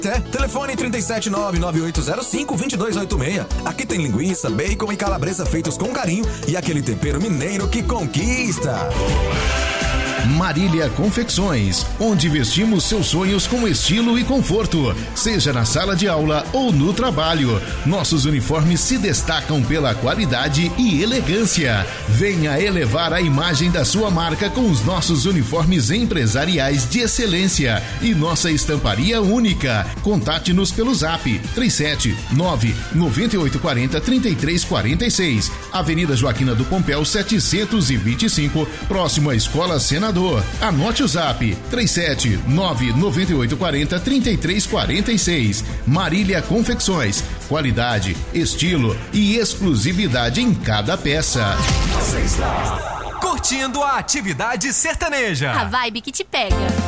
Telefone 37998052286. Aqui tem linguiça, bacon e calabresa feitos com carinho e aquele tempero mineiro que conquista. Marília Confecções, onde vestimos seus sonhos com estilo e conforto, seja na sala de aula ou no trabalho. Nossos uniformes se destacam pela qualidade e elegância. Venha elevar a imagem da sua marca com os nossos uniformes empresariais de excelência e nossa estamparia única. Contate-nos pelo Zap 379-9840-3346, Avenida Joaquina do Pompéu 725, próximo à Escola Senador. Anote o Zap 379-9840-3346. Marília Confecções, qualidade, estilo e exclusividade em cada peça. Você está curtindo a atividade sertaneja. A vibe que te pega.